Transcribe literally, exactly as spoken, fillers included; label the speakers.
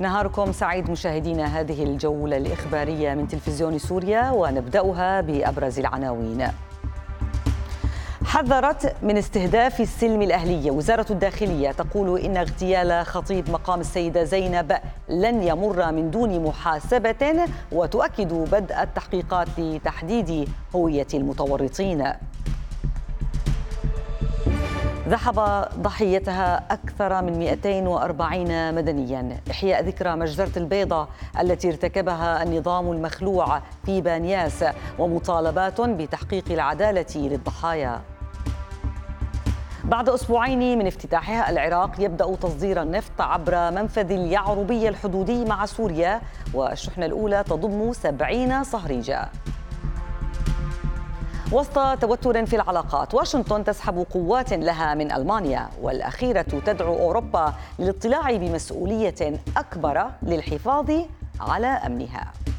Speaker 1: نهاركم سعيد مشاهدينا هذه الجولة الإخبارية من تلفزيون سوريا، ونبدأها بأبرز العناوين. حذرت من استهداف السلم الأهلية. وزارة الداخلية تقول إن اغتيال خطيب مقام السيدة زينب لن يمر من دون محاسبة، وتؤكد بدء التحقيقات لتحديد هوية المتورطين. ذهب ضحيتها أكثر من مئتين وأربعين مدنياً إحياء ذكرى مجزرة البيضة التي ارتكبها النظام المخلوع في بانياس، ومطالبات بتحقيق العدالة للضحايا. بعد أسبوعين من افتتاحها، العراق يبدأ تصدير النفط عبر منفذ اليعربية الحدودي مع سوريا، والشحنة الأولى تضم سبعين صهريجة. وسط توتر في العلاقات، واشنطن تسحب قوات لها من ألمانيا، والأخيرة تدعو أوروبا للاطلاع بمسؤولية أكبر للحفاظ على أمنها.